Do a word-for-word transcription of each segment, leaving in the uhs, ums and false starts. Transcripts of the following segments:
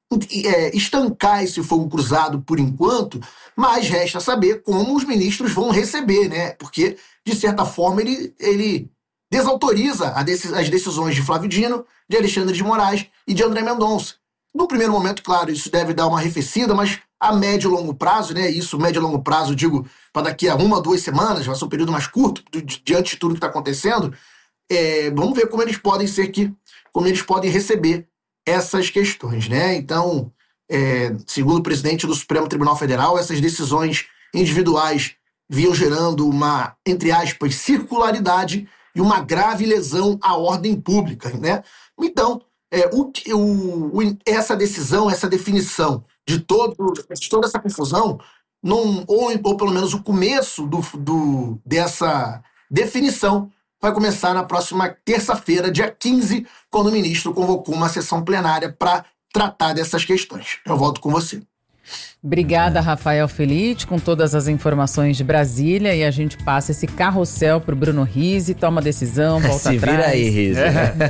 é, estancar esse fogo cruzado por enquanto, mas resta saber como os ministros vão receber, né? Porque, de certa forma, ele, ele desautoriza a deci- as decisões de Flávio Dino, de Alexandre de Moraes e de André Mendonça. No primeiro momento, claro, isso deve dar uma arrefecida, mas a médio e longo prazo, né? Isso, médio e longo prazo, digo, para daqui a uma, duas semanas, vai ser um período mais curto, di- diante de tudo que está acontecendo, é, vamos ver como eles podem ser que, como eles podem receber essas questões, né? Então, é, segundo o presidente do Supremo Tribunal Federal, essas decisões individuais vinham gerando uma, entre aspas, circularidade e uma grave lesão à ordem pública, né? Então, é, o, o, o, essa decisão, essa definição de, todo, de toda essa confusão, não, ou, ou pelo menos o começo do, do, dessa definição, vai começar na próxima terça-feira, dia quinze, quando o ministro convocou uma sessão plenária para tratar dessas questões. Eu volto com você. Obrigada, Rafael Felite, com todas as informações de Brasília, e a gente passa esse carrossel pro Bruno Rizzi, toma decisão, volta Se atrás. vira aí, Rizzi.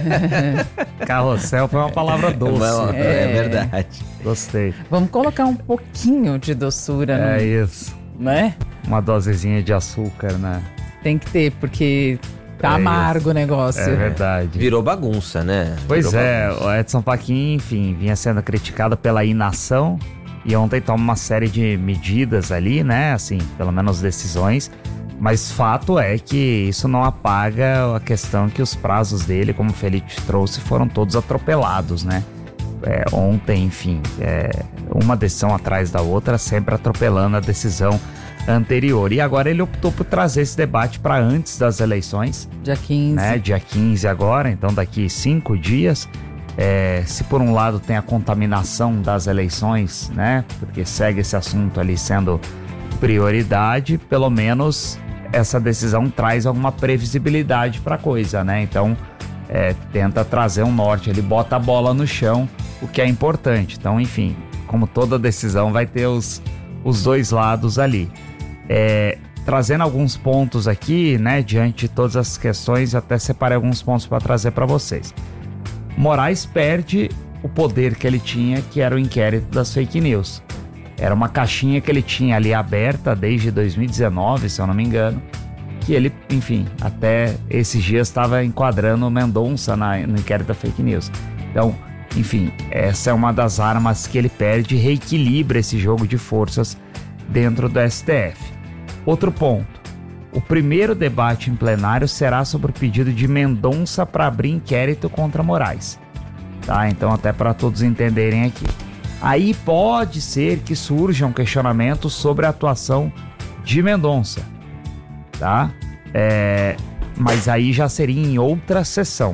Carrossel foi uma palavra doce. Não, é. é verdade. Gostei. Vamos colocar um pouquinho de doçura, É no, isso. né? Uma dosezinha de açúcar, né? Tem que ter, porque tá É amargo isso. o negócio. É verdade. Virou bagunça, né? Pois Virou é, bagunça. o Edson Fachin, enfim, vinha sendo criticado pela inação e ontem toma uma série de medidas ali, né, assim, pelo menos decisões, mas fato é que isso não apaga a questão que os prazos dele, como o Felipe trouxe, foram todos atropelados, né? É, ontem, enfim, é, uma decisão atrás da outra, sempre atropelando a decisão anterior. E agora ele optou por trazer esse debate para antes das eleições, Dia quinze. né? Dia quinze agora, então daqui cinco dias. É, se por um lado tem a contaminação das eleições, né? Porque segue esse assunto ali sendo prioridade, pelo menos essa decisão traz alguma previsibilidade para a coisa, né? Então é, tenta trazer um norte, ele bota a bola no chão, o que é importante. Então, enfim, como toda decisão vai ter os, os dois lados ali. É, trazendo alguns pontos aqui, né? Diante de todas as questões, até separei alguns pontos para trazer para vocês. Moraes perde o poder que ele tinha, que era o inquérito das fake news. Era uma caixinha que ele tinha ali aberta desde dois mil e dezenove, se eu não me engano, que ele, enfim, até esses dias estava enquadrando o Mendonça na, no inquérito da fake news. Então, enfim, essa é uma das armas que ele perde e reequilibra esse jogo de forças dentro do S T F. Outro ponto. O primeiro debate em plenário será sobre o pedido de Mendonça para abrir inquérito contra Moraes. Tá? Então, até para todos entenderem aqui. Aí pode ser que surja um questionamento sobre a atuação de Mendonça. Tá? É, mas aí já seria em outra sessão.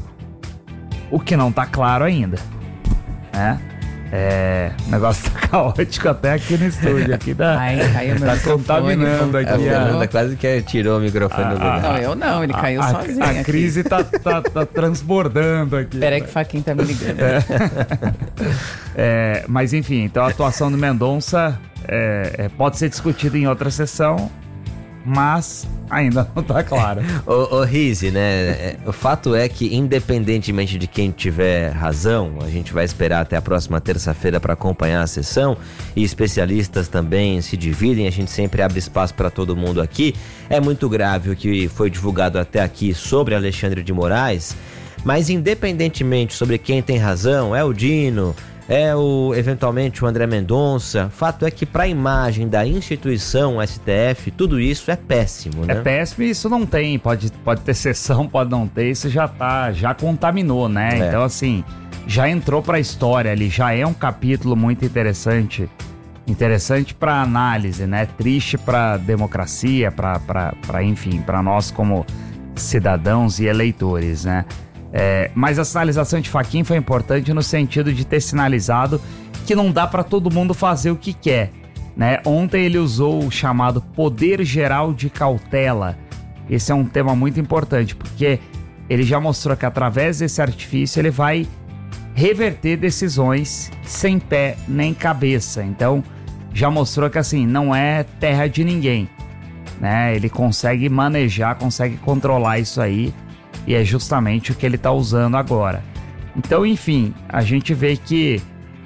O que não tá claro ainda. Né? É, o negócio tá caótico até aqui no estúdio. Aqui da, Ai, caiu meu tá microfone, contaminando A aqui. Fernanda A, quase que tirou o microfone Ah, do lugar. Não, eu não, ele caiu a, sozinho a aqui. crise tá, tá, tá transbordando aqui. Peraí que o Faquinha tá me ligando. É, mas enfim, então a atuação do Mendonça é, é, pode ser discutida em outra sessão, mas ainda não tá claro. Ô, ô Rizzi, né? é, O fato é que, independentemente de quem tiver razão, a gente vai esperar até a próxima terça-feira para acompanhar a sessão, e especialistas também se dividem, a gente sempre abre espaço para todo mundo aqui. É muito grave o que foi divulgado até aqui sobre Alexandre de Moraes, mas independentemente sobre quem tem razão, é o Dino, é o, eventualmente o André Mendonça, fato é que para a imagem da instituição S T F, tudo isso é péssimo, né? É péssimo e isso não tem, pode, pode ter sessão, pode não ter, isso já tá, já contaminou, né? É. Então assim, já entrou pra história ali, já é um capítulo muito interessante, interessante para análise, né? Triste para democracia, para para enfim, para nós como cidadãos e eleitores, né? É, mas a sinalização de Fachin foi importante no sentido de ter sinalizado que não dá para todo mundo fazer o que quer, né? Ontem ele usou o chamado poder geral de cautela. Esse é um tema muito importante, porque ele já mostrou que através desse artifício ele vai reverter decisões sem pé nem cabeça. Então já mostrou que assim, não é terra de ninguém, né? Ele consegue manejar, consegue controlar isso aí. E é justamente o que ele está usando agora. Então, enfim, a gente vê que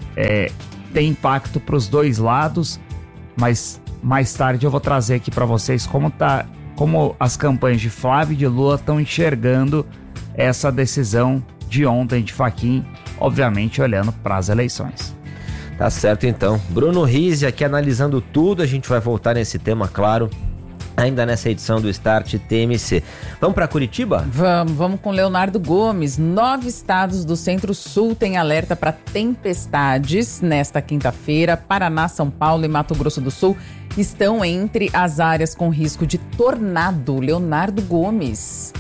é, tem impacto para os dois lados, mas mais tarde eu vou trazer aqui para vocês como, tá, como as campanhas de Flávio e de Lula estão enxergando essa decisão de ontem de Fachin, obviamente olhando para as eleições. Tá certo então. Bruno Rizzi aqui analisando tudo, a gente vai voltar nesse tema, claro, ainda nessa edição do Start T M C. Vamos para Curitiba? Vamos, vamos com Leonardo Gomes. Nove estados do Centro-Sul têm alerta para tempestades nesta quinta-feira. Paraná, São Paulo e Mato Grosso do Sul estão entre as áreas com risco de tornado. Leonardo Gomes.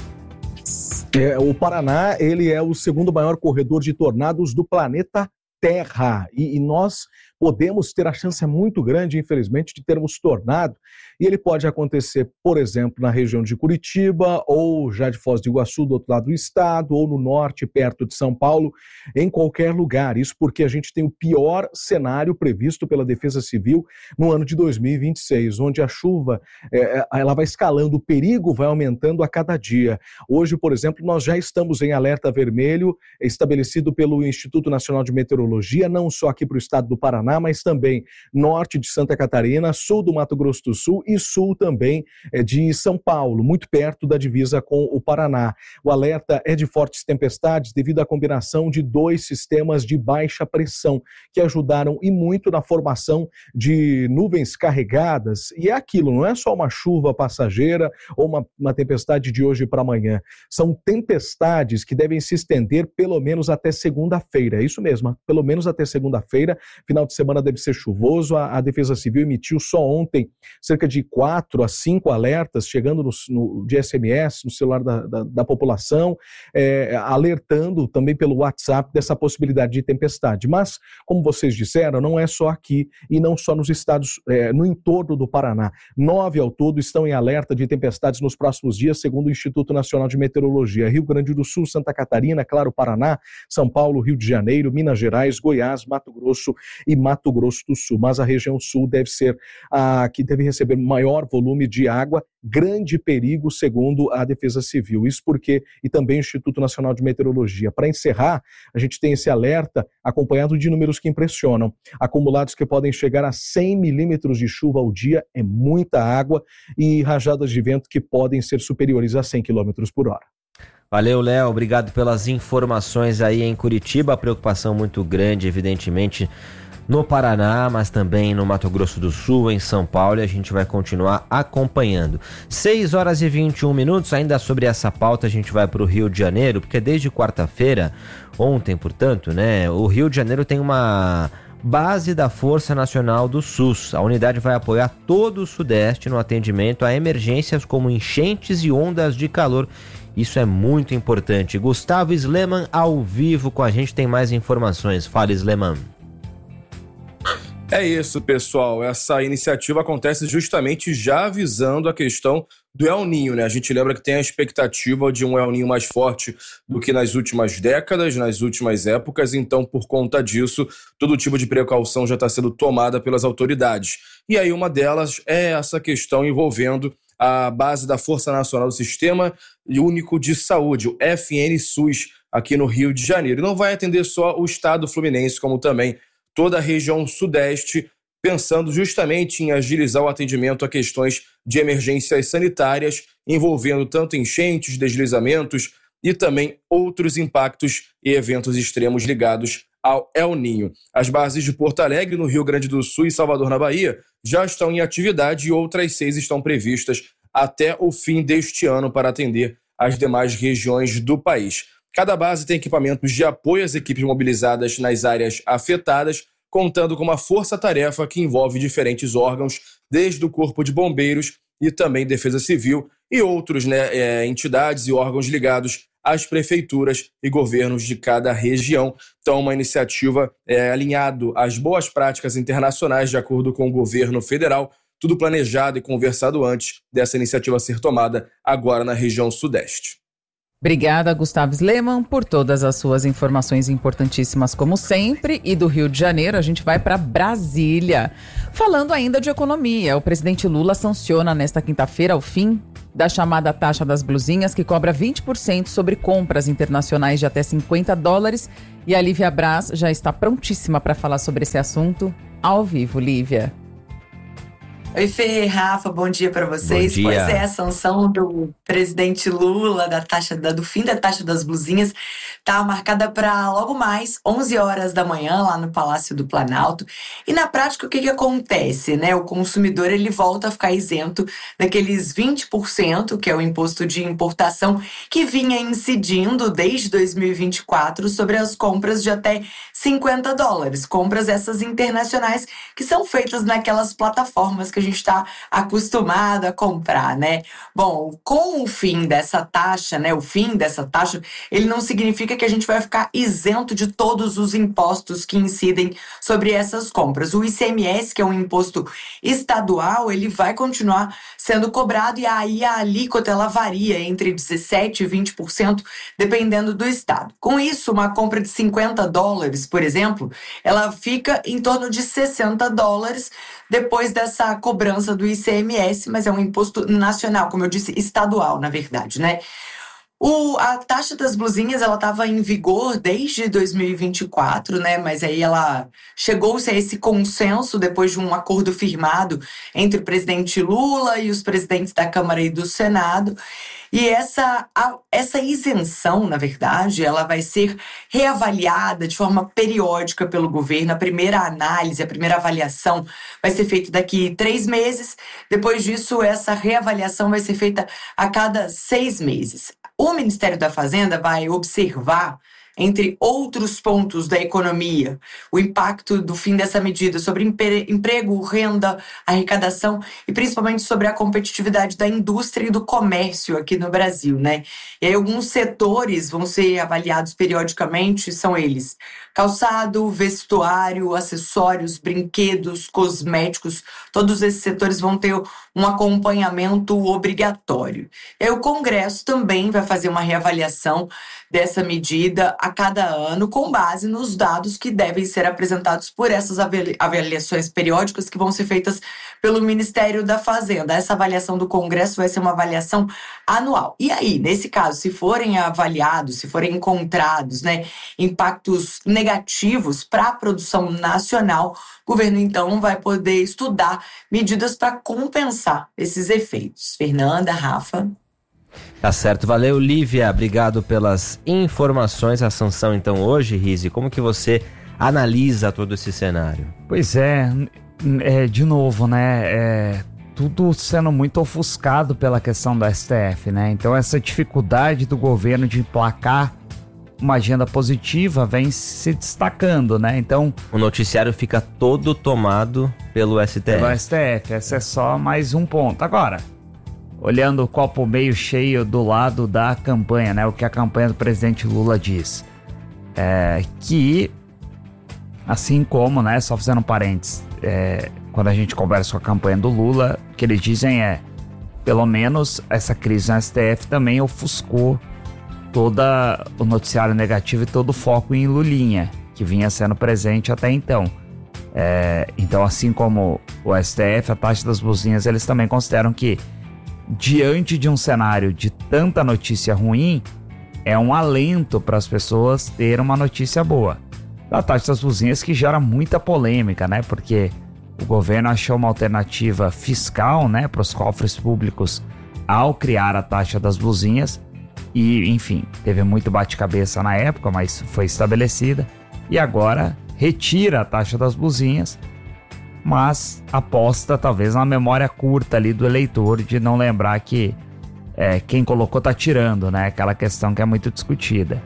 É, o Paraná, ele é o segundo maior corredor de tornados do planeta Terra, e, e nós podemos ter a chance muito grande, infelizmente, de termos tornado, e ele pode acontecer, por exemplo, na região de Curitiba, ou já de Foz do Iguaçu, do outro lado do estado, ou no norte, perto de São Paulo, em qualquer lugar. Isso porque a gente tem o pior cenário previsto pela Defesa Civil no ano de dois mil e vinte e seis, onde a chuva é, ela vai escalando, o perigo vai aumentando a cada dia. Hoje, por exemplo, nós já estamos em alerta vermelho, estabelecido pelo Instituto Nacional de Meteorologia, não só aqui para o estado do Paraná, mas também norte de Santa Catarina, sul do Mato Grosso do Sul e sul também é, de São Paulo, muito perto da divisa com o Paraná. O alerta é de fortes tempestades devido à combinação de dois sistemas de baixa pressão que ajudaram e muito na formação de nuvens carregadas. E é aquilo, não é só uma chuva passageira ou uma, uma tempestade de hoje para amanhã. São tempestades que devem se estender pelo menos até segunda-feira. É isso mesmo, pelo menos até segunda-feira. Final de semana deve ser chuvoso. A, a Defesa Civil emitiu só ontem cerca de quatro a cinco alertas, chegando no, no, de S M S, no celular da, da, da população, é, alertando também pelo WhatsApp dessa possibilidade de tempestade. Mas, como vocês disseram, não é só aqui e não só nos estados, é, no entorno do Paraná. Nove ao todo estão em alerta de tempestades nos próximos dias, segundo o Instituto Nacional de Meteorologia. Rio Grande do Sul, Santa Catarina, claro, Paraná, São Paulo, Rio de Janeiro, Minas Gerais, Goiás, Mato Grosso e Mato Grosso do Sul. Mas a região sul deve ser a que deve receber maior volume de água, grande perigo, segundo a Defesa Civil. Isso porque, e também o Instituto Nacional de Meteorologia. Para encerrar, a gente tem esse alerta acompanhado de números que impressionam. Acumulados que podem chegar a cem milímetros de chuva ao dia, é muita água, e rajadas de vento que podem ser superiores a cem quilômetros por hora. Valeu, Léo, obrigado pelas informações aí em Curitiba. A preocupação muito grande, evidentemente, no Paraná, mas também no Mato Grosso do Sul, em São Paulo, e a gente vai continuar acompanhando. seis horas e vinte e um minutos, ainda sobre essa pauta a gente vai para o Rio de Janeiro, porque desde quarta-feira, ontem, portanto, né, o Rio de Janeiro tem uma base da Força Nacional do SUS. A unidade vai apoiar todo o Sudeste no atendimento a emergências como enchentes e ondas de calor. Isso é muito importante. Gustavo Sleman ao vivo com a gente, tem mais informações. Fala, Sleman. É isso, pessoal. Essa iniciativa acontece justamente já avisando a questão do El Niño, né? A gente lembra que tem a expectativa de um El Niño mais forte do que nas últimas décadas, nas últimas épocas, então, por conta disso, todo tipo de precaução já está sendo tomada pelas autoridades. E aí uma delas é essa questão envolvendo a base da Força Nacional do Sistema Único de Saúde, o F N SUS, aqui no Rio de Janeiro. E não vai atender só o estado fluminense, como também toda a região sudeste, pensando justamente em agilizar o atendimento a questões de emergências sanitárias, envolvendo tanto enchentes, deslizamentos e também outros impactos e eventos extremos ligados ao El Niño. As bases de Porto Alegre, no Rio Grande do Sul e Salvador, na Bahia, já estão em atividade e outras seis estão previstas até o fim deste ano para atender as demais regiões do país. Cada base tem equipamentos de apoio às equipes mobilizadas nas áreas afetadas, contando com uma força-tarefa que envolve diferentes órgãos, desde o Corpo de Bombeiros e também Defesa Civil e outros, né, é, entidades e órgãos ligados às prefeituras e governos de cada região. Então, uma iniciativa é, alinhado às boas práticas internacionais de acordo com o governo federal, tudo planejado e conversado antes dessa iniciativa ser tomada agora na região sudeste. Obrigada, Gustavo Sleman, por todas as suas informações importantíssimas, como sempre. E do Rio de Janeiro, a gente vai para Brasília. Falando ainda de economia, o presidente Lula sanciona nesta quinta-feira o fim da chamada taxa das blusinhas, que cobra vinte por cento sobre compras internacionais de até cinquenta dólares. E a Lívia Braz já está prontíssima para falar sobre esse assunto ao vivo. Lívia. Oi, Fê, Rafa, bom dia para vocês. Bom dia. Pois é, a sanção do presidente Lula da taxa da, do fim da taxa das blusinhas está marcada para logo mais onze horas da manhã lá no Palácio do Planalto. E na prática o que, que acontece, né? O consumidor ele volta a ficar isento daqueles vinte por cento, que é o imposto de importação, que vinha incidindo desde dois mil e vinte e quatro sobre as compras de até cinquenta dólares. Compras essas internacionais que são feitas naquelas plataformas que a gente está acostumado a comprar, né? Bom, com o fim dessa taxa, né? O fim dessa taxa, ele não significa que a gente vai ficar isento de todos os impostos que incidem sobre essas compras. O I C M S, que é um imposto estadual, ele vai continuar sendo cobrado e aí a alíquota ela varia entre dezessete por cento e vinte por cento, dependendo do estado. Com isso, uma compra de cinquenta dólares, por exemplo, ela fica em torno de sessenta dólares depois dessa cobrança do I C M S, mas é um imposto nacional, como eu disse, estadual, na verdade, né? O, a taxa das blusinhas, ela estava em vigor desde dois mil e vinte e quatro, né? Mas aí ela chegou-se a esse consenso depois de um acordo firmado entre o presidente Lula e os presidentes da Câmara e do Senado. E essa, a, essa isenção, na verdade, ela vai ser reavaliada de forma periódica pelo governo. A primeira análise, a primeira avaliação vai ser feita daqui a três meses. Depois disso, essa reavaliação vai ser feita a cada seis meses. O Ministério da Fazenda vai observar, entre outros pontos da economia, o impacto do fim dessa medida sobre emprego, renda, arrecadação e principalmente sobre a competitividade da indústria e do comércio aqui no Brasil, né? E aí alguns setores vão ser avaliados periodicamente, são eles: calçado, vestuário, acessórios, brinquedos, cosméticos. Todos esses setores vão ter um acompanhamento obrigatório. E aí o Congresso também vai fazer uma reavaliação dessa medida a cada ano, com base nos dados que devem ser apresentados por essas avaliações periódicas que vão ser feitas pelo Ministério da Fazenda. Essa avaliação do Congresso vai ser uma avaliação anual. E aí, nesse caso, se forem avaliados, se forem encontrados, né, impactos negativos para a produção nacional, o governo, então, vai poder estudar medidas para compensar esses efeitos. Fernanda, Rafa... Tá certo, valeu, Lívia, obrigado pelas informações. A sanção então hoje, Rizzi, como que você analisa todo esse cenário? Pois é, é de novo, né, é, tudo sendo muito ofuscado pela questão do S T F, né, então essa dificuldade do governo de emplacar uma agenda positiva vem se destacando, né, então... O noticiário fica todo tomado pelo S T F. Pelo S T F, esse é só mais um ponto. Agora... Olhando o copo meio cheio do lado da campanha, né? O que a campanha do presidente Lula diz. É que, assim como, né? Só fazendo um parênteses, é, quando a gente conversa com a campanha do Lula, o que eles dizem é, pelo menos essa crise no S T F também ofuscou todo o noticiário negativo e todo o foco em Lulinha, que vinha sendo presente até então. É, então, assim como o S T F, a taxa das blusinhas, eles também consideram que diante de um cenário de tanta notícia ruim, é um alento para as pessoas terem uma notícia boa. A taxa das blusinhas que gera muita polêmica, né? Porque o governo achou uma alternativa fiscal, né, para os cofres públicos ao criar a taxa das blusinhas e, enfim, teve muito bate-cabeça na época, mas foi estabelecida e agora retira a taxa das blusinhas, mas aposta talvez na memória curta ali do eleitor de não lembrar que é, quem colocou tá tirando, né? Aquela questão que é muito discutida.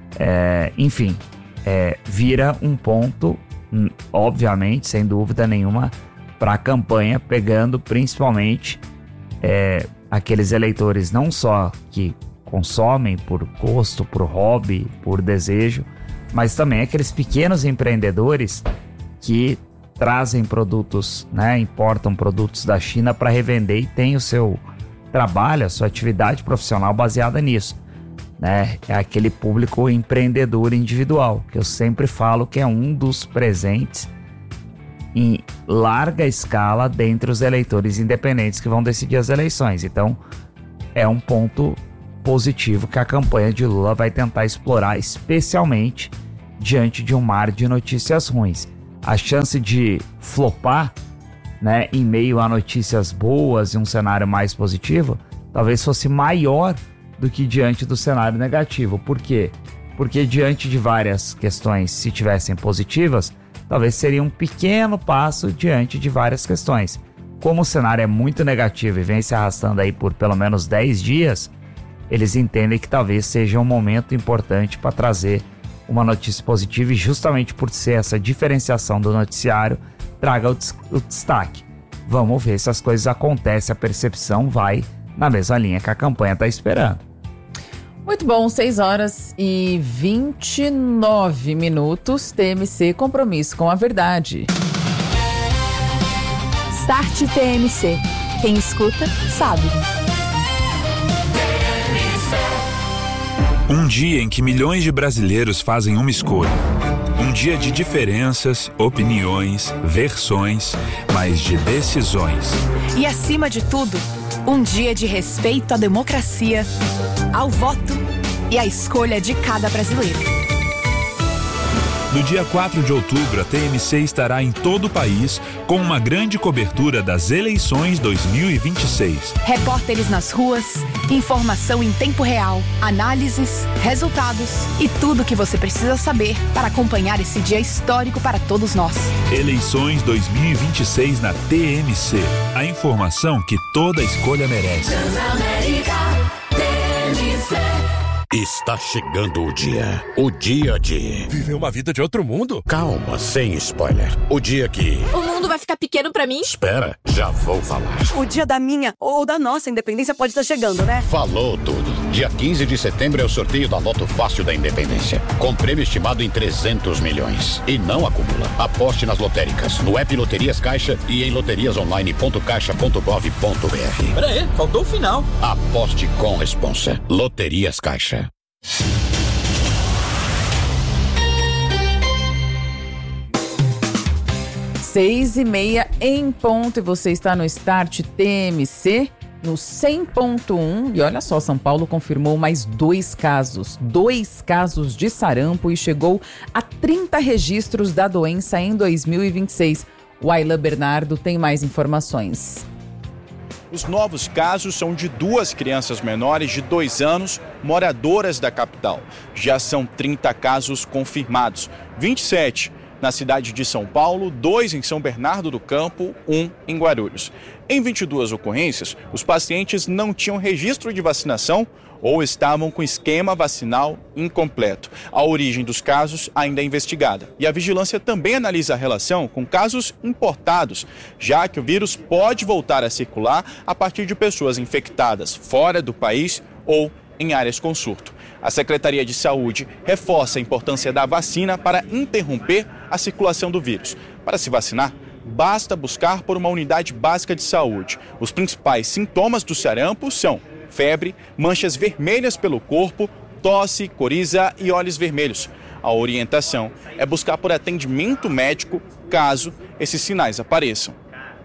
É, enfim, é, vira um ponto, obviamente, sem dúvida nenhuma, para a campanha, pegando principalmente é, aqueles eleitores não só que consomem por gosto, por hobby, por desejo, mas também aqueles pequenos empreendedores que trazem produtos, né, importam produtos da China para revender e tem o seu trabalho, a sua atividade profissional baseada nisso, né? É aquele público empreendedor individual, que eu sempre falo que é um dos presentes em larga escala dentre os eleitores independentes que vão decidir as eleições. Então, é um ponto positivo que a campanha de Lula vai tentar explorar, especialmente diante de um mar de notícias ruins. A chance de flopar, né, em meio a notícias boas e um cenário mais positivo, talvez fosse maior do que diante do cenário negativo. Por quê? Porque diante de várias questões, se tivessem positivas, talvez seria um pequeno passo diante de várias questões. Como o cenário é muito negativo e vem se arrastando aí por pelo menos dez dias, eles entendem que talvez seja um momento importante para trazer uma notícia positiva e justamente por ser essa diferenciação do noticiário, traga o, des- o destaque. Vamos ver se as coisas acontecem, a percepção vai na mesma linha que a campanha está esperando. Muito bom, seis horas e vinte e nove minutos, T M C, compromisso com a verdade. Start T M C. Quem escuta, sabe. Um dia em que milhões de brasileiros fazem uma escolha. Um dia de diferenças, opiniões, versões, mas de decisões. E acima de tudo, um dia de respeito à democracia, ao voto e à escolha de cada brasileiro. No dia quatro de outubro, a T M C estará em todo o país com uma grande cobertura das eleições dois mil e vinte e seis. Repórteres nas ruas, informação em tempo real, análises, resultados e tudo o que você precisa saber para acompanhar esse dia histórico para todos nós. Eleições dois mil e vinte e seis na T M C. A informação que toda escolha merece. Transamérica, T M C. Está chegando o dia. O dia de... viver uma vida de outro mundo? Calma, sem spoiler. O dia que... o mundo vai ficar pequeno pra mim? Espera, já vou falar. O dia da minha ou da nossa independência pode estar chegando, né? Falou tudo. Dia quinze de setembro é o sorteio da Loto Fácil da Independência. Com prêmio estimado em trezentos milhões. E não acumula. Aposte nas lotéricas, no app Loterias Caixa e em loterias online ponto caixa ponto gov ponto br. Pera aí, faltou o final. Aposte com responsa. Loterias Caixa. Seis e meia em ponto e você está no Start T M C no cem ponto um. E olha só, São Paulo confirmou mais dois casos, dois casos de sarampo e chegou a trinta registros da doença em dois mil e vinte e seis. O Aylan Bernardo tem mais informações. Os novos casos são de duas crianças menores de dois anos, moradoras da capital. Já são trinta casos confirmados, vinte e sete na cidade de São Paulo, dois em São Bernardo do Campo, um em Guarulhos. Em vinte e duas ocorrências, os pacientes não tinham registro de vacinação ou estavam com esquema vacinal incompleto. A origem dos casos ainda é investigada. E a vigilância também analisa a relação com casos importados, já que o vírus pode voltar a circular a partir de pessoas infectadas fora do país ou em áreas com surto. A Secretaria de Saúde reforça a importância da vacina para interromper a circulação do vírus. Para se vacinar, basta buscar por uma unidade básica de saúde. Os principais sintomas do sarampo são febre, manchas vermelhas pelo corpo, tosse, coriza e olhos vermelhos. A orientação é buscar por atendimento médico caso esses sinais apareçam.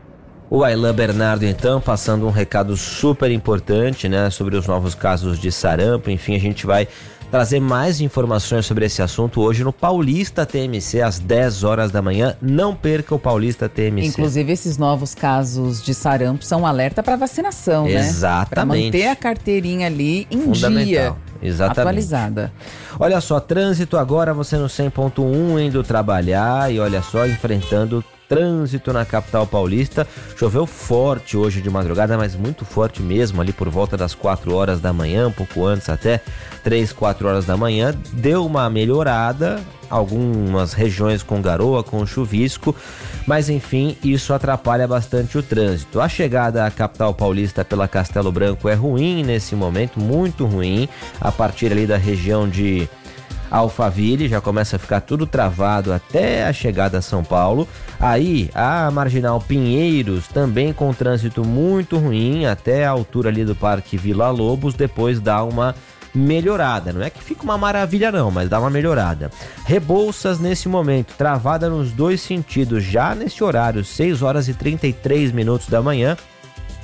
O Aylan Bernardo, então, passando um recado super importante, né, sobre os novos casos de sarampo. Enfim, a gente vai trazer mais informações sobre esse assunto hoje no Paulista T M C, às dez horas da manhã. Não perca o Paulista T M C. Inclusive, esses novos casos de sarampo são um alerta para vacinação, né? Exatamente. Para manter a carteirinha ali em dia. Exatamente. Atualizada. Olha só, trânsito agora, você no cem ponto um indo trabalhar e olha só, enfrentando trânsito na capital paulista. Choveu forte hoje de madrugada, mas muito forte mesmo, ali por volta das quatro horas da manhã, um pouco antes até, três, quatro horas da manhã. Deu uma melhorada, algumas regiões com garoa, com chuvisco, mas enfim, isso atrapalha bastante o trânsito. A chegada à capital paulista pela Castelo Branco é ruim nesse momento, muito ruim, a partir ali da região de Alphaville, já começa a ficar tudo travado até a chegada a São Paulo. Aí a Marginal Pinheiros também com trânsito muito ruim até a altura ali do Parque Vila Lobos, depois dá uma melhorada, não é que fica uma maravilha não, mas dá uma melhorada. Rebouças nesse momento, travada nos dois sentidos, já nesse horário, seis horas e trinta e três minutos da manhã.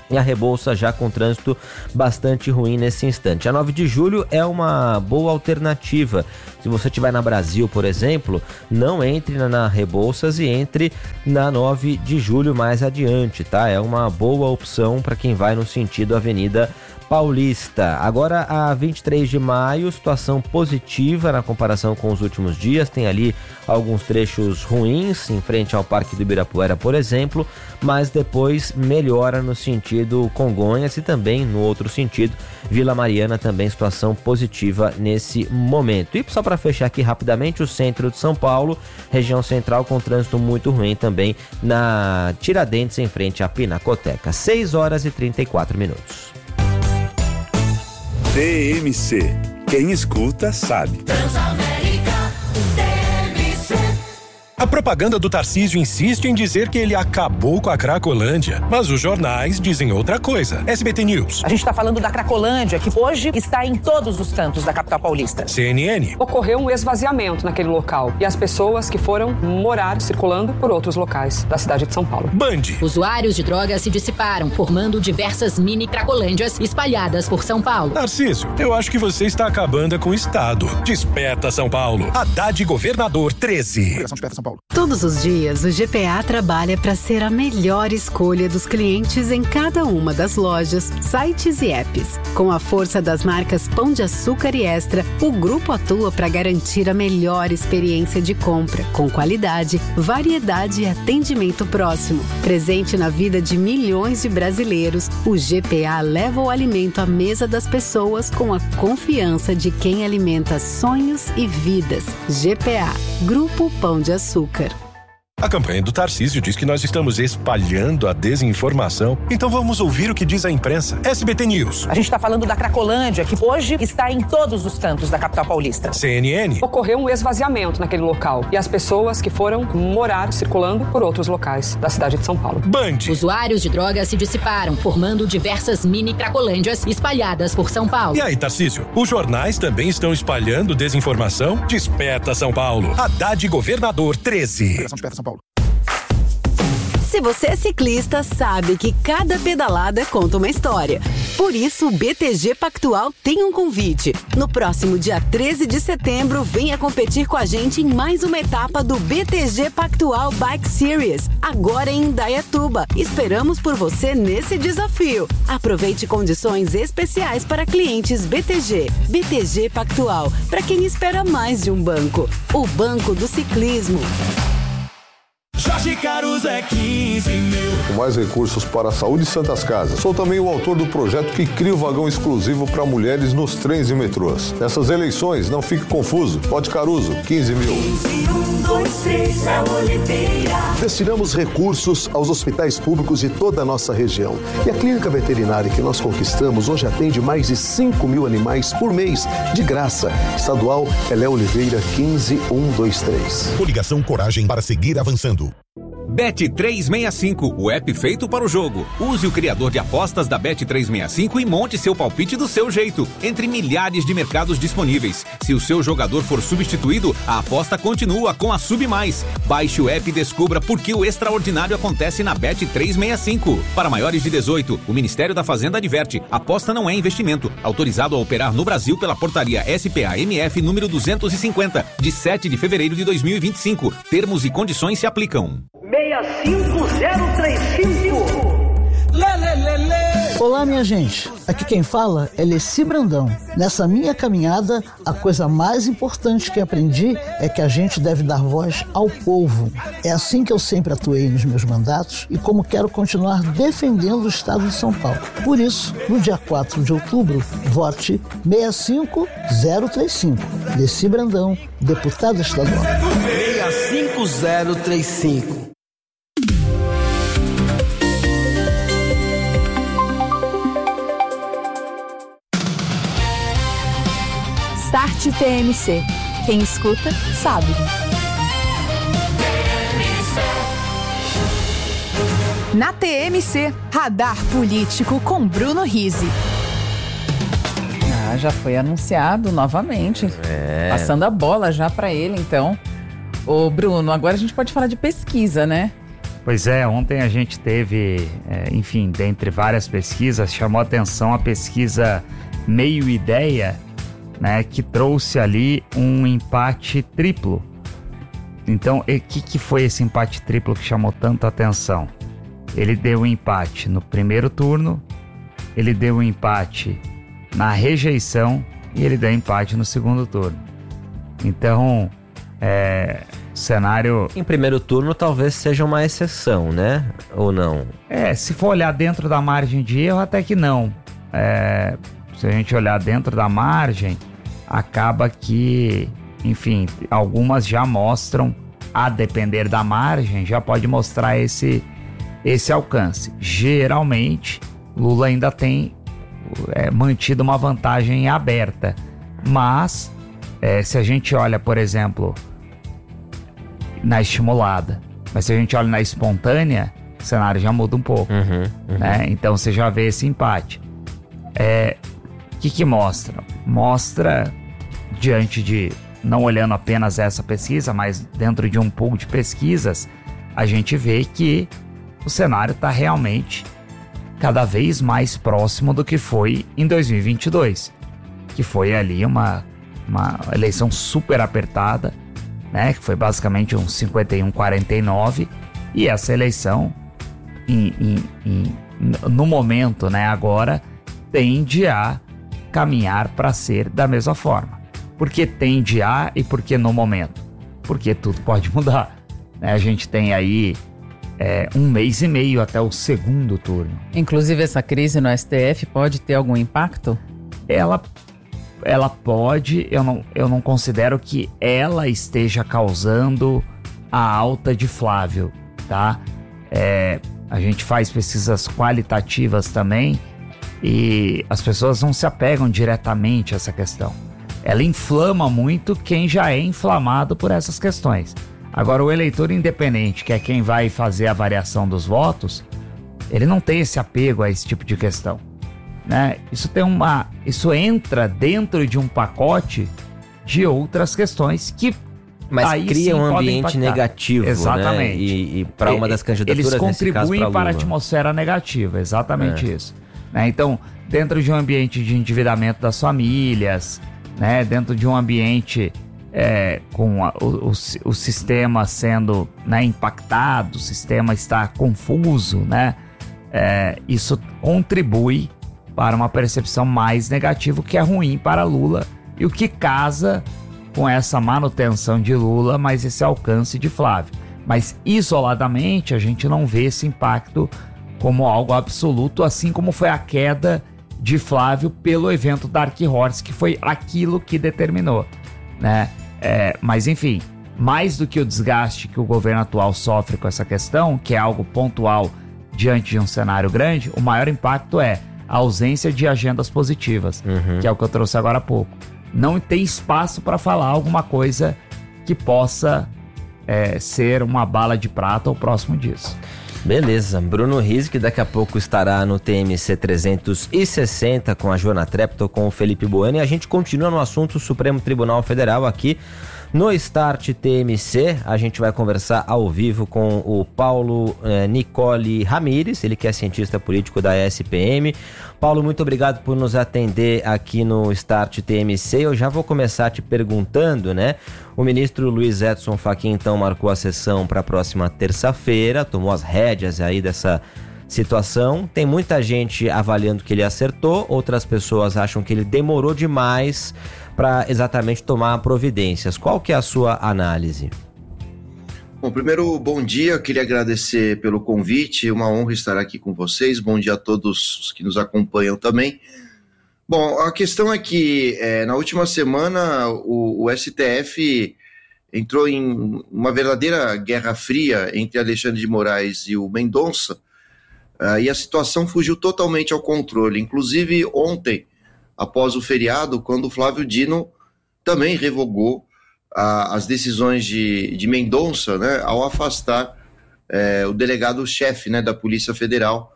e a Rebouças já com trânsito bastante ruim nesse instante. A nove de julho é uma boa alternativa. Se você estiver na Brasil, por exemplo, não entre na Rebouças e entre na nove de julho mais adiante, tá? É uma boa opção para quem vai no sentido Avenida Paulista. Agora, a vinte e três de maio, situação positiva na comparação com os últimos dias. Tem ali alguns trechos ruins em frente ao Parque do Ibirapuera, por exemplo, mas depois melhora no sentido Congonhas e também no outro sentido Vila Mariana, também situação positiva nesse momento. E só para fechar aqui rapidamente, o centro de São Paulo, região central com trânsito muito ruim também na Tiradentes em frente à Pinacoteca. seis horas e trinta e quatro minutos. T M C. Quem escuta sabe. A propaganda do Tarcísio insiste em dizer que ele acabou com a Cracolândia, mas os jornais dizem outra coisa. S B T News. A gente está falando da Cracolândia, que hoje está em todos os cantos da capital paulista. C N N. Ocorreu um esvaziamento naquele local e as pessoas que foram morar circulando por outros locais da cidade de São Paulo. Band. Usuários de drogas se dissiparam, formando diversas mini Cracolândias espalhadas por São Paulo. Tarcísio, eu acho que você está acabando com o Estado. Desperta São Paulo. Haddad Governador treze. Desperta São Paulo. Todos os dias, o G P A trabalha para ser a melhor escolha dos clientes em cada uma das lojas, sites e apps. Com a força das marcas Pão de Açúcar e Extra, o grupo atua para garantir a melhor experiência de compra, com qualidade, variedade e atendimento próximo. Presente na vida de milhões de brasileiros, o G P A leva o alimento à mesa das pessoas com a confiança de quem alimenta sonhos e vidas. G P A, Grupo Pão de Açúcar. A campanha do Tarcísio diz que nós estamos espalhando a desinformação. Então vamos ouvir o que diz a imprensa. S B T News. A gente está falando da Cracolândia, que hoje está em todos os cantos da capital paulista. C N N. Ocorreu um esvaziamento naquele local e as pessoas que foram morar circulando por outros locais da cidade de São Paulo. Band. Usuários de drogas se dissiparam, formando diversas mini Cracolândias espalhadas por São Paulo. E aí, Tarcísio, os jornais também estão espalhando desinformação? Desperta São Paulo. Haddad Governador treze. Desperta São Paulo. Se você é ciclista, sabe que cada pedalada conta uma história. Por isso, o B T G Pactual tem um convite. No próximo dia treze de setembro, venha competir com a gente em mais uma etapa do B T G Pactual Bike Series, agora em Indaiatuba. Esperamos por você nesse desafio. Aproveite condições especiais para clientes B T G. B T G Pactual, para quem espera mais de um banco. O Banco do Ciclismo. Jorge Caruso é quinze mil. Com mais recursos para a saúde e Santas Casas. Sou também o autor do projeto que cria o vagão exclusivo para mulheres nos trens e metrôs. Nessas eleições, não fique confuso. Vote Caruso, quinze mil. quinze, um, dois, três, é Oliveira. Destinamos recursos aos hospitais públicos de toda a nossa região. E a clínica veterinária que nós conquistamos hoje atende mais de cinco mil animais por mês, de graça. Estadual Elé Oliveira, quinze, um, dois, três. Coligação Coragem para seguir avançando. Bet trezentos e sessenta e cinco, o app feito para o jogo. Use o criador de apostas da Bet trezentos e sessenta e cinco e monte seu palpite do seu jeito, entre milhares de mercados disponíveis. Se o seu jogador for substituído, a aposta continua com a Sub Mais. Baixe o app e descubra por que o extraordinário acontece na Bet trezentos e sessenta e cinco. Para maiores de dezoito, o Ministério da Fazenda adverte: aposta não é investimento. Autorizado a operar no Brasil pela portaria S P A M F número duzentos e cinquenta, de sete de fevereiro de dois mil e vinte e cinco. Termos e condições se aplicam. seis cinco zero três cinco. Lê, lê, lê, lê. Olá, minha gente. Aqui quem fala é Leci Brandão. Nessa minha caminhada, a coisa mais importante que aprendi é que a gente deve dar voz ao povo. É assim que eu sempre atuei nos meus mandatos e como quero continuar defendendo o Estado de São Paulo. Por isso, no dia quatro de outubro, vote seis cinco zero três cinco. Leci Brandão, deputada estadual. seis cinco zero três cinco. Start T M C. Quem escuta, sabe. Na T M C, Radar Político com Bruno Rizzi. Ah, já foi anunciado novamente. É. Passando a bola já para ele, então. Ô, Bruno, agora a gente pode falar de pesquisa, né? Pois é, ontem a gente teve, é, enfim, dentre várias pesquisas, chamou a atenção a pesquisa Meio Ideia, né, que trouxe ali um empate triplo. Então, o que, que foi esse empate triplo que chamou tanta atenção? Ele deu um empate no primeiro turno, ele deu um empate na rejeição e ele deu empate no segundo turno. Então, é... cenário... Em primeiro turno talvez seja uma exceção, né? Ou não? É, se for olhar dentro da margem de erro, até que não. É, se a gente olhar dentro da margem, acaba que, enfim, algumas já mostram, a depender da margem, já pode mostrar esse, esse alcance. Geralmente, Lula ainda tem é, mantido uma vantagem aberta. Mas, é, se a gente olha, por exemplo... na estimulada, mas se a gente olha na espontânea, o cenário já muda um pouco, uhum, uhum. né? Então você já vê esse empate. É, o que que mostra? Mostra, diante de, não olhando apenas essa pesquisa, mas dentro de um pool de pesquisas, a gente vê que o cenário está realmente cada vez mais próximo do que foi em dois mil e vinte e dois, que foi ali uma, uma eleição super apertada, né, que foi basicamente um cinquenta e um a quarenta e nove, e essa eleição, em, em, em, no momento, né, agora, tende a caminhar para ser da mesma forma. Por que tende a e por que no momento? Porque tudo pode mudar. Né? A gente tem aí é, um mês e meio até o segundo turno. Inclusive, essa crise no S T F pode ter algum impacto? Ela Ela pode, eu não, eu não considero que ela esteja causando a alta de Flávio, tá? É, a gente faz pesquisas qualitativas também e as pessoas não se apegam diretamente a essa questão. Ela inflama muito quem já é inflamado por essas questões. Agora, o eleitor independente, que é quem vai fazer a variação dos votos, ele não tem esse apego a esse tipo de questão. Né? Isso tem uma, isso entra dentro de um pacote de outras questões que mas aí cria sim um ambiente impactar. negativo, exatamente. Né? E, e para uma das candidaturas, eles contribuem nesse caso, para a atmosfera negativa, exatamente é. isso. Né? Então, dentro de um ambiente de endividamento das famílias, né? Dentro de um ambiente é, com a, o, o, o sistema sendo, né, impactado, o sistema está confuso, né? É, isso contribui para uma percepção mais negativa, que é ruim para Lula e o que casa com essa manutenção de Lula, mas esse alcance de Flávio. Mas isoladamente a gente não vê esse impacto como algo absoluto, assim como foi a queda de Flávio pelo evento Dark Horse, que foi aquilo que determinou, né? É, mas enfim, mais do que o desgaste que o governo atual sofre com essa questão, que é algo pontual diante de um cenário grande, o maior impacto é a ausência de agendas positivas, uhum. que é o que eu trouxe agora há pouco. Não tem espaço para falar alguma coisa que possa é, ser uma bala de prata ou próximo disso. Beleza, Bruno Rizzi, que daqui a pouco estará no T M C trezentos e sessenta com a Joana Treptow, com o Felipe Bueno, e a gente continua no assunto Supremo Tribunal Federal aqui no Start T M C. A gente vai conversar ao vivo com o Paulo eh, Nicole Ramires, ele que é cientista político da S P M. Paulo, muito obrigado por nos atender aqui no Start T M C. Eu já vou começar te perguntando, né? O ministro Luiz Edson Fachin, então, marcou a sessão para a próxima terça-feira, tomou as rédeas aí dessa situação. Tem muita gente avaliando que ele acertou, outras pessoas acham que ele demorou demais para exatamente tomar providências. Qual que é a sua análise? Bom, primeiro, bom dia, eu queria agradecer pelo convite, uma honra estar aqui com vocês, bom dia a todos os que nos acompanham também. Bom, a questão é que é, na última semana o, o S T F entrou em uma verdadeira guerra fria entre Alexandre de Moraes e o Mendonça, uh, e a situação fugiu totalmente ao controle. Inclusive ontem, após o feriado, quando o Flávio Dino também revogou uh, as decisões de, de Mendonça, né, ao afastar uh, o delegado-chefe, né, da Polícia Federal,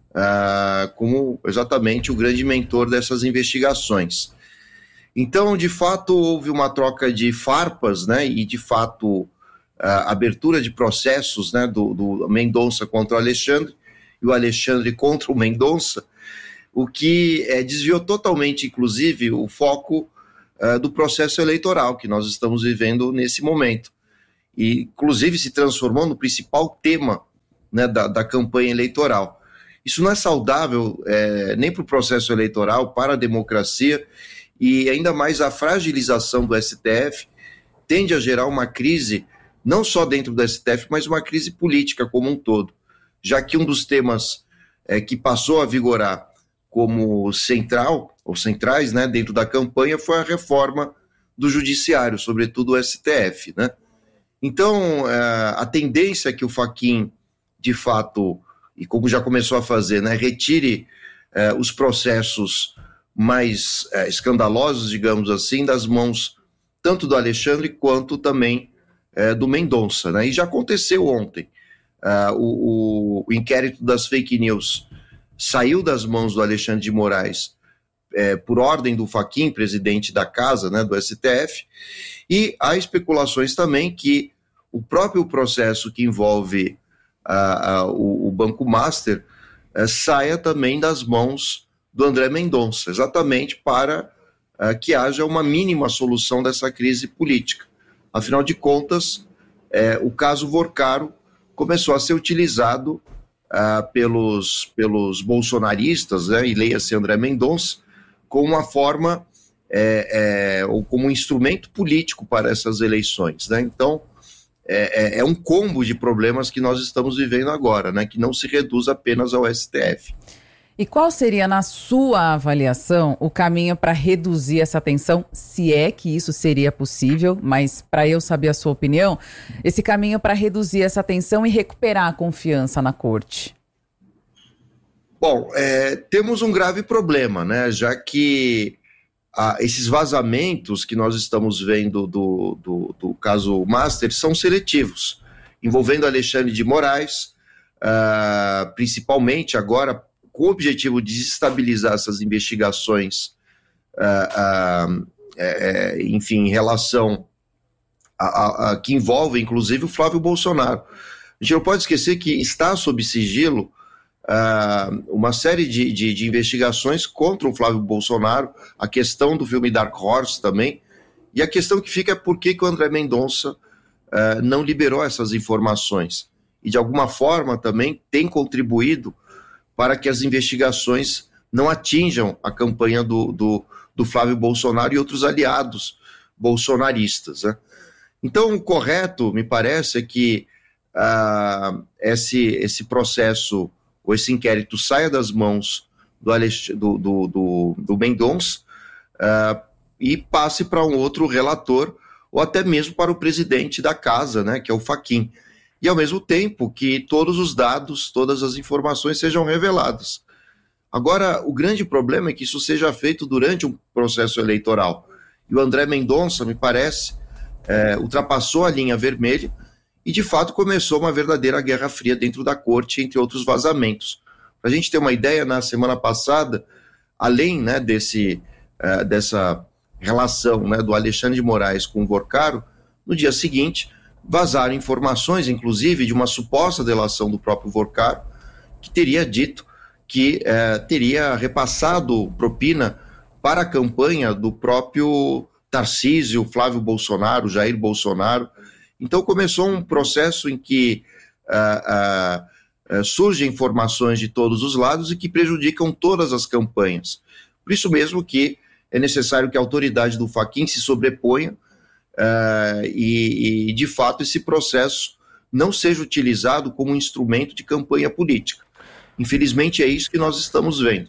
Uh, como exatamente o grande mentor dessas investigações. Então, de fato, houve uma troca de farpas, né, e de fato a abertura de processos, né, do, do Mendonça contra o Alexandre e o Alexandre contra o Mendonça, o que é, desviou totalmente, inclusive, o foco uh, do processo eleitoral que nós estamos vivendo nesse momento. E, inclusive, se transformou no principal tema, né, da, da campanha eleitoral. Isso não é saudável é, nem para o processo eleitoral, para a democracia, e ainda mais a fragilização do S T F tende a gerar uma crise, não só dentro do S T F, mas uma crise política como um todo, já que um dos temas é, que passou a vigorar como central, ou centrais, né, dentro da campanha, foi a reforma do judiciário, sobretudo o S T F, né? Então, é, a tendência é que o Fachin, de fato, e como já começou a fazer, né, retire é, os processos mais é, escandalosos, digamos assim, das mãos tanto do Alexandre quanto também é, do Mendonça, né? E já aconteceu ontem. Uh, o, o, o inquérito das fake news saiu das mãos do Alexandre de Moraes é, por ordem do Fachin, presidente da casa, né, do S T F, e há especulações também que o próprio processo que envolve uh, uh, o, o Banco Master uh, saia também das mãos do André Mendonça, exatamente para uh, que haja uma mínima solução dessa crise política. Afinal de contas, é, o caso Vorcaro começou a ser utilizado uh, pelos, pelos bolsonaristas, né, e leia-se André Mendonça, como uma forma, é, é, ou como um instrumento político para essas eleições, né? Então, é, é um combo de problemas que nós estamos vivendo agora, né, que não se reduz apenas ao S T F. E qual seria, na sua avaliação, o caminho para reduzir essa tensão, se é que isso seria possível, mas para eu saber a sua opinião, esse caminho para reduzir essa tensão e recuperar a confiança na corte? Bom, é, temos um grave problema, né, já que ah, esses vazamentos que nós estamos vendo do, do, do caso Master são seletivos, envolvendo Alexandre de Moraes, ah, principalmente agora, com o objetivo de desestabilizar essas investigações, uh, uh, é, enfim, em relação a, a, a que envolve, inclusive, o Flávio Bolsonaro. A gente não pode esquecer que está sob sigilo uh, uma série de, de, de investigações contra o Flávio Bolsonaro, a questão do filme Dark Horse também, e a questão que fica é por que, que o André Mendonça uh, não liberou essas informações. E, de alguma forma, também tem contribuído para que as investigações não atinjam a campanha do, do, do Flávio Bolsonaro e outros aliados bolsonaristas, né? Então, o correto, me parece, é que uh, esse, esse processo, ou esse inquérito, saia das mãos do, Alex, do, do, do, do Mendonça uh, e passe para um outro relator, ou até mesmo para o presidente da casa, né, que é o Fachin. E, ao mesmo tempo, que todos os dados, todas as informações sejam reveladas. Agora, o grande problema é que isso seja feito durante um processo eleitoral. E o André Mendonça, me parece, é, ultrapassou a linha vermelha e, de fato, começou uma verdadeira guerra fria dentro da corte, entre outros vazamentos. Para a gente ter uma ideia, na semana passada, além, né, desse, uh, dessa relação, né, do Alexandre de Moraes com o Vorcaro, no dia seguinte vazaram informações, inclusive, de uma suposta delação do próprio Vorcaro, que teria dito que eh, teria repassado propina para a campanha do próprio Tarcísio, Flávio Bolsonaro, Jair Bolsonaro. Então começou um processo em que uh, uh, uh, surgem informações de todos os lados e que prejudicam todas as campanhas. Por isso mesmo que é necessário que a autoridade do Fachin se sobreponha Uh, e, e, de fato, esse processo não seja utilizado como um instrumento de campanha política. Infelizmente, é isso que nós estamos vendo.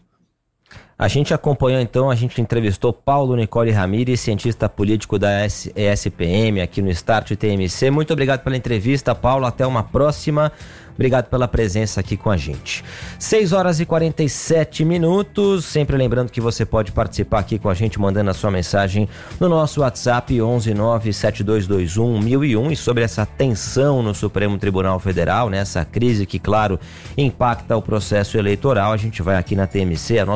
A gente acompanhou, então, a gente entrevistou Paulo Nicole Ramírez, cientista político da E S P M, aqui no Start T M C. Muito obrigado pela entrevista, Paulo. Até uma próxima. Obrigado pela presença aqui com a gente. seis horas e quarenta e sete minutos. Sempre lembrando que você pode participar aqui com a gente, mandando a sua mensagem no nosso WhatsApp onze nove sete dois dois um mil e um. E sobre essa tensão no Supremo Tribunal Federal, né, essa crise que, claro, impacta o processo eleitoral, a gente vai aqui na T M C, é nosso compromisso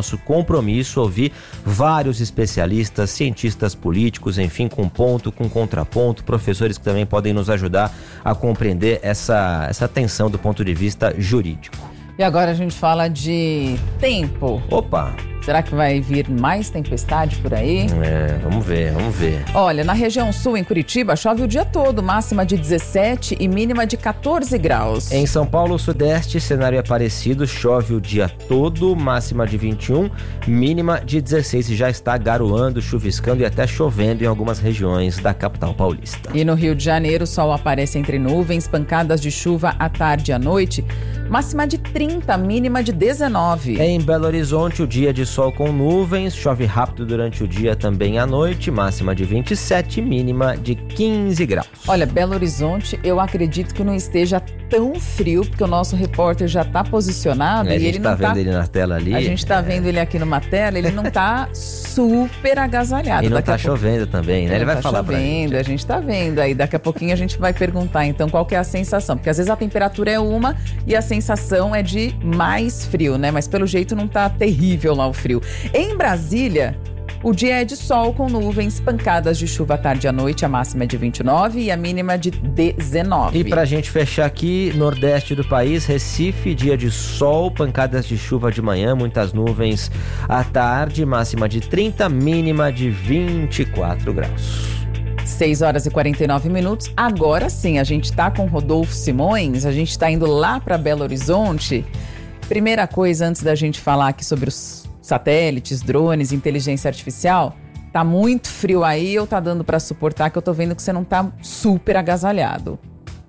compromisso ouvir vários especialistas, cientistas políticos, enfim, com ponto, com contraponto, professores que também podem nos ajudar a compreender essa, essa tensão do ponto de vista jurídico. E agora a gente fala de tempo. Opa! Será que vai vir mais tempestade por aí? É, vamos ver, vamos ver. Olha, na região sul, em Curitiba, chove o dia todo, máxima de dezessete e mínima de catorze graus. Em São Paulo, sudeste, cenário é parecido, chove o dia todo, máxima de vinte e um, mínima de dezesseis, e já está garoando, chuviscando e até chovendo em algumas regiões da capital paulista. E no Rio de Janeiro, o sol aparece entre nuvens, pancadas de chuva à tarde e à noite, máxima de trinta, mínima de dezenove. Em Belo Horizonte, o dia de sol com nuvens, chove rápido durante o dia também à noite, máxima de vinte e sete, mínima de quinze graus. Olha, Belo Horizonte, eu acredito que não esteja tão frio, porque o nosso repórter já está posicionado. É, e ele tá não vendo tá... ele na tela ali. A gente está é. vendo ele aqui numa tela, ele não está super agasalhado. E não daqui tá chovendo também, né? Ele, ele vai tá falar chovendo, pra gente. A gente tá vendo aí, daqui a pouquinho a gente vai perguntar então qual que é a sensação, porque às vezes a temperatura é uma e a sensação é de mais frio, né? Mas pelo jeito não tá terrível lá o frio. Em Brasília, o dia é de sol com nuvens, pancadas de chuva à tarde e à noite, a máxima é de vinte e nove e a mínima de dezenove. E pra gente fechar aqui, nordeste do país, Recife, dia de sol, pancadas de chuva de manhã, muitas nuvens à tarde, máxima de trinta, mínima de vinte e quatro graus. seis horas e quarenta e nove minutos. Agora sim, a gente tá com Rodolfo Simões, a gente tá indo lá para Belo Horizonte. Primeira coisa, antes da gente falar aqui sobre os satélites, drones, inteligência artificial, tá muito frio aí ou tá dando para suportar, que eu tô vendo que você não tá super agasalhado?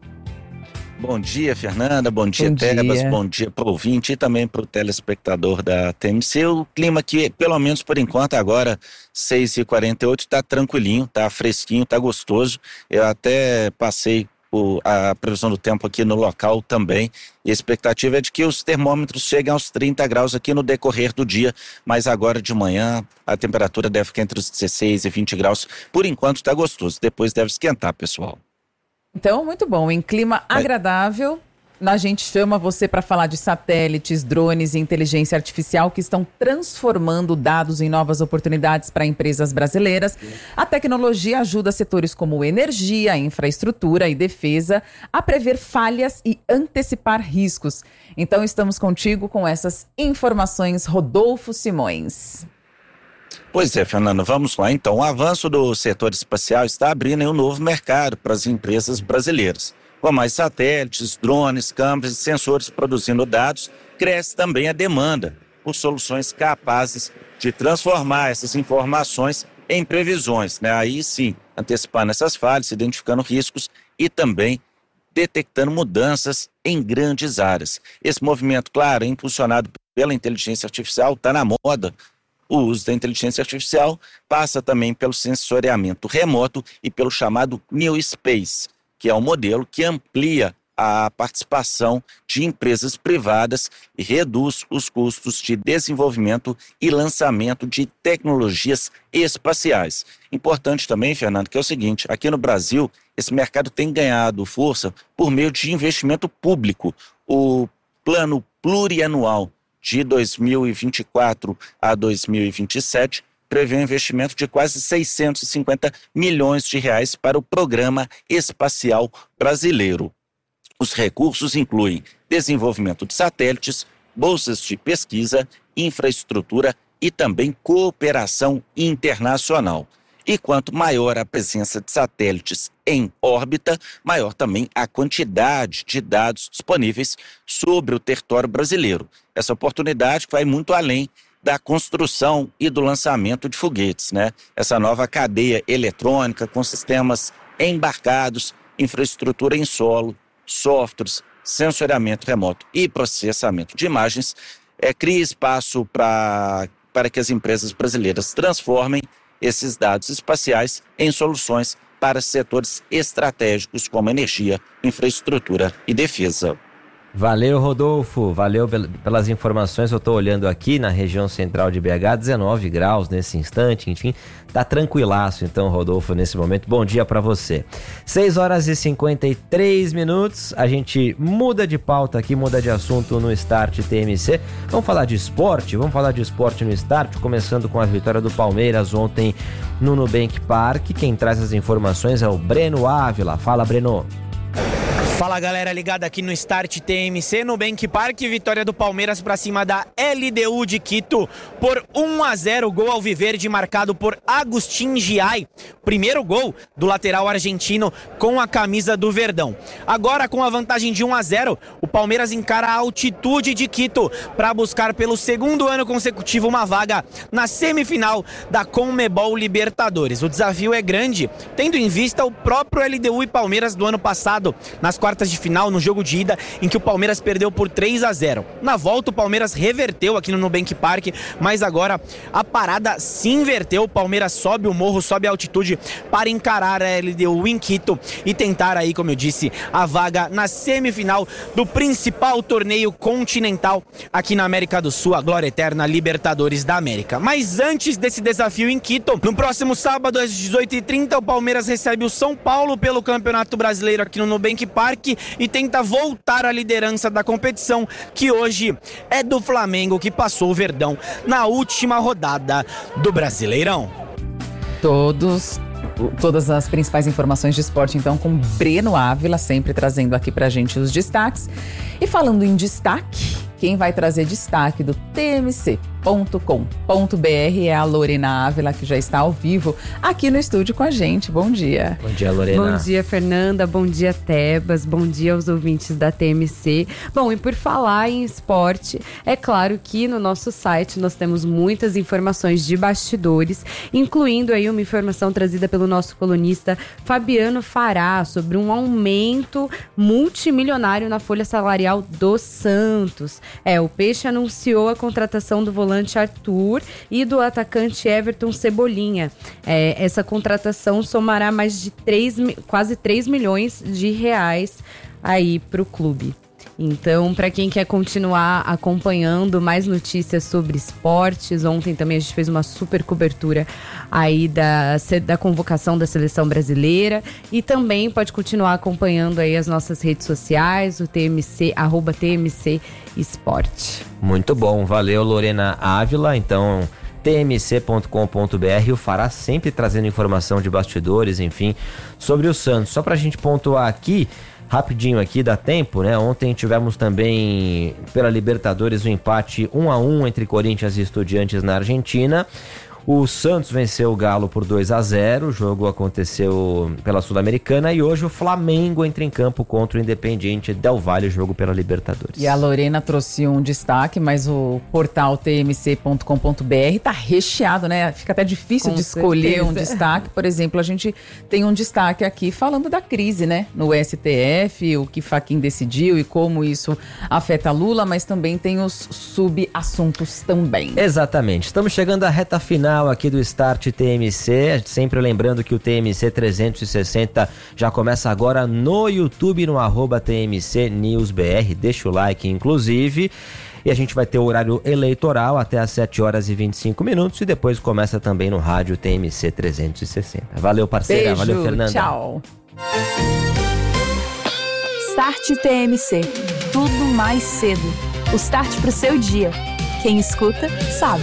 Bom dia, Fernanda, bom dia, Bom Tebas, dia. bom dia para o ouvinte e também para o telespectador da T M C. O clima aqui, pelo menos por enquanto, agora seis e quarenta e oito, está tranquilinho, está fresquinho, está gostoso. Eu até passei o, a previsão do tempo aqui no local também, e a expectativa é de que os termômetros cheguem aos trinta graus aqui no decorrer do dia, mas agora de manhã a temperatura deve ficar entre os dezesseis e vinte graus. Por enquanto está gostoso, depois deve esquentar, pessoal. Então, muito bom. Em clima agradável, a gente chama você para falar de satélites, drones e inteligência artificial que estão transformando dados em novas oportunidades para empresas brasileiras. A tecnologia ajuda setores como energia, infraestrutura e defesa a prever falhas e antecipar riscos. Então, estamos contigo com essas informações, Rodolfo Simões. Pois é, Fernando, vamos lá. Então, o avanço do setor espacial está abrindo um novo mercado para as empresas brasileiras. Com mais satélites, drones, câmeras e sensores produzindo dados, cresce também a demanda por soluções capazes de transformar essas informações em previsões, né? Aí sim, antecipando essas falhas, identificando riscos e também detectando mudanças em grandes áreas. Esse movimento, claro, é impulsionado pela inteligência artificial, está na moda. O uso da inteligência artificial passa também pelo sensoriamento remoto e pelo chamado New Space, que é um modelo que amplia a participação de empresas privadas e reduz os custos de desenvolvimento e lançamento de tecnologias espaciais. Importante também, Fernando, que é o seguinte, aqui no Brasil, esse mercado tem ganhado força por meio de investimento público. O plano plurianual de dois mil e vinte e quatro a dois mil e vinte e sete prevê um investimento de quase seiscentos e cinquenta milhões de reais para o Programa Espacial Brasileiro. Os recursos incluem desenvolvimento de satélites, bolsas de pesquisa, infraestrutura e também cooperação internacional. E quanto maior a presença de satélites em órbita, maior também a quantidade de dados disponíveis sobre o território brasileiro. Essa oportunidade vai muito além da construção e do lançamento de foguetes, né? Essa nova cadeia eletrônica com sistemas embarcados, infraestrutura em solo, softwares, sensoriamento remoto e processamento de imagens, é, cria espaço pra, para que as empresas brasileiras transformem esses dados espaciais em soluções para setores estratégicos como energia, infraestrutura e defesa. Valeu, Rodolfo. Valeu pelas informações. Eu estou olhando aqui na região central de B H, dezenove graus nesse instante, enfim, tá tranquilaço então, Rodolfo, nesse momento. Bom dia para você. seis horas e cinquenta e três minutos, a gente muda de pauta aqui, muda de assunto no Start T M C. Vamos falar de esporte? Vamos falar de esporte no Start, começando com a vitória do Palmeiras ontem no Nubank Park. Quem traz as informações é o Breno Ávila. Fala, Breno. Fala, galera ligada aqui no Start T M C, Nubank Park, vitória do Palmeiras para cima da L D U de Quito por um a zero, gol alviverde marcado por Agustin Giai, primeiro gol do lateral argentino com a camisa do Verdão. Agora, com a vantagem de um a zero, o Palmeiras encara a Altitude de Quito para buscar pelo segundo ano consecutivo uma vaga na semifinal da Conmebol Libertadores. O desafio é grande, tendo em vista o próprio L D U e Palmeiras do ano passado, nas quartas de final, no jogo de ida, em que o Palmeiras perdeu por três a zero. Na volta, o Palmeiras reverteu aqui no Nubank Park, mas agora a parada se inverteu. O Palmeiras sobe o morro, sobe a altitude para encarar a L D U em Quito e tentar aí, como eu disse, a vaga na semifinal do principal torneio continental aqui na América do Sul, a glória eterna Libertadores da América. Mas antes desse desafio em Quito, no próximo sábado às dezoito e trinta, o Palmeiras recebe o São Paulo pelo Campeonato Brasileiro aqui no Nubank Park e tenta voltar à liderança da competição, que hoje é do Flamengo, que passou o Verdão na última rodada do Brasileirão. Todos, todas as principais informações de esporte, então, com Breno Ávila, sempre trazendo aqui pra gente os destaques. E falando em destaque, quem vai trazer destaque do T M C ponto com ponto b r é a Lorena Ávila, que já está ao vivo aqui no estúdio com a gente. Bom dia. Bom dia, Lorena. Bom dia, Fernanda. Bom dia, Tebas. Bom dia aos ouvintes da T M C. Bom, e por falar em esporte, é claro que no nosso site nós temos muitas informações de bastidores, incluindo aí uma informação trazida pelo nosso colunista Fabiano Fará sobre um aumento multimilionário na folha salarial do Santos. É, o Peixe anunciou a contratação do volante Arthur e do atacante Everton Cebolinha. É, essa contratação somará mais de três, quase três milhões de reais aí para o clube. Então, para quem quer continuar acompanhando mais notícias sobre esportes, ontem também a gente fez uma super cobertura aí da, da convocação da seleção brasileira, e também pode continuar acompanhando aí as nossas redes sociais, o T M C, arroba T M C Esporte. Muito bom, valeu, Lorena Ávila. Então, T M C ponto com ponto b r, o Fará sempre trazendo informação de bastidores, enfim, sobre o Santos. Só pra gente pontuar aqui, rapidinho aqui, dá tempo, né? Ontem tivemos também pela Libertadores o empate um a um entre Corinthians e Estudiantes na Argentina. O Santos venceu o Galo por dois a zero, o jogo aconteceu pela Sul-Americana, e hoje o Flamengo entra em campo contra o Independiente Del Valle, jogo pela Libertadores. E a Lorena trouxe um destaque, mas o portal T M C ponto com ponto b r tá recheado, né? Fica até difícil Com de escolher certeza. um destaque. Por exemplo, a gente tem um destaque aqui falando da crise, né? No S T F, o que Fachin decidiu e como isso afeta Lula, mas também tem os subassuntos também. Exatamente. Estamos chegando à reta final aqui do Start T M C, sempre lembrando que o T M C trezentos e sessenta já começa agora no YouTube, no arroba T M C News B R, deixa o like inclusive, e a gente vai ter o horário eleitoral até às sete horas e vinte e cinco minutos, e depois começa também no rádio T M C trezentos e sessenta. Valeu, parceira. Beijo, valeu, Fernanda. Tchau. Start T M C. Tudo mais cedo. O start pro seu dia. Quem escuta, sabe.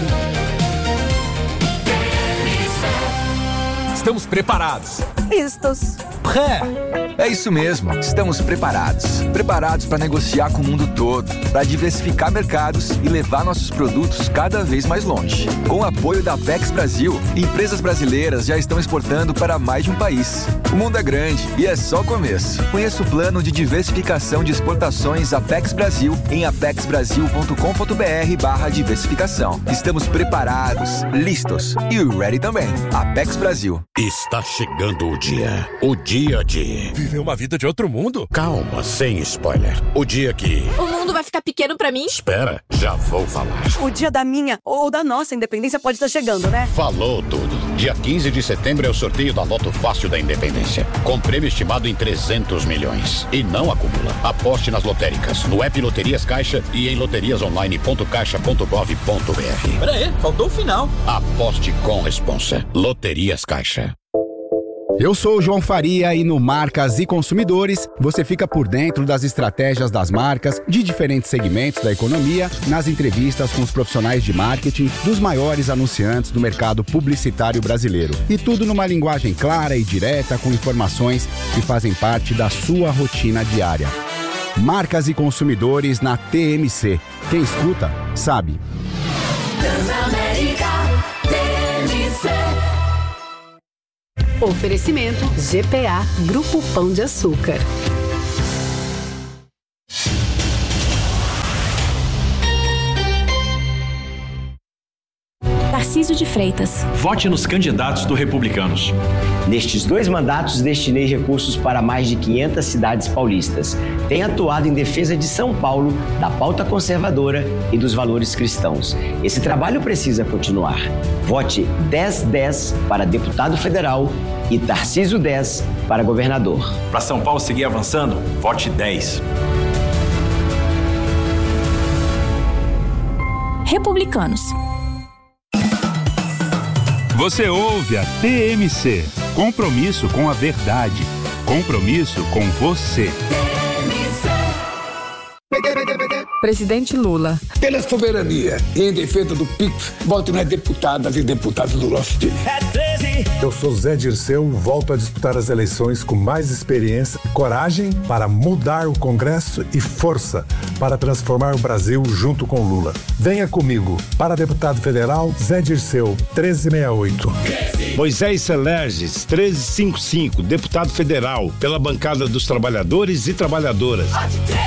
Estamos preparados. Vistos. Pré. É isso mesmo, estamos preparados. Preparados para negociar com o mundo todo, para diversificar mercados e levar nossos produtos cada vez mais longe. Com o apoio da Apex Brasil, empresas brasileiras já estão exportando para mais de um país. O mundo é grande e é só o começo. Conheça o plano de diversificação de exportações Apex Brasil em apex brasil ponto com ponto b r barra diversificação. Estamos preparados, listos e ready também. Apex Brasil. Está chegando o dia. O dia de Viver uma vida de outro mundo? Calma, sem spoiler. O dia que... O mundo vai ficar pequeno pra mim? Espera, já vou falar. O dia da minha ou da nossa independência pode estar chegando, né? Falou tudo. Dia quinze de setembro é o sorteio da Loto Fácil da Independência. Com prêmio estimado em trezentos milhões. E não acumula. Aposte nas lotéricas, no app Loterias Caixa e em loterias online ponto caixa ponto gov ponto br. Pera aí, faltou o final. Aposte com responsa. Loterias Caixa. Eu sou o João Faria e no Marcas e Consumidores você fica por dentro das estratégias das marcas de diferentes segmentos da economia, nas entrevistas com os profissionais de marketing dos maiores anunciantes do mercado publicitário brasileiro. E tudo numa linguagem clara e direta com informações que fazem parte da sua rotina diária. Marcas e Consumidores na T M C. Quem escuta, sabe. Transamérica T M C. Oferecimento G P A Grupo Pão de Açúcar. Tarcísio de Freitas. Vote nos candidatos do Republicanos. Nestes dois mandatos, destinei recursos para mais de quinhentas cidades paulistas. Tenho atuado em defesa de São Paulo, da pauta conservadora e dos valores cristãos. Esse trabalho precisa continuar. Vote dez dez para deputado federal e Tarcísio dez para governador. Para São Paulo seguir avançando, vote dez. Republicanos. Você ouve a T M C. Compromisso com a verdade. Compromisso com você. Presidente Lula. Pela soberania e em defesa do P I X, volte nas deputadas e deputados do nosso time. Eu sou Zé Dirceu, volto a disputar as eleições com mais experiência e coragem para mudar o Congresso e força para transformar o Brasil junto com Lula. Venha comigo. Para deputado federal, Zé Dirceu, treze sessenta e oito. Moisés Selerges, treze cinquenta e cinco, deputado federal, pela bancada dos trabalhadores e trabalhadoras.